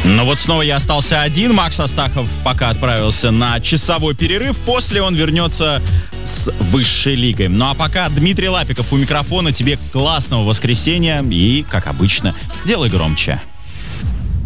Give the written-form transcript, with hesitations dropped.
Но вот снова я остался один. Макс Астахов пока отправился на часовой перерыв. После он вернется с высшей лигой. Ну а пока Дмитрий Лапиков у микрофона. Тебе классного воскресенья и, как обычно, делай громче.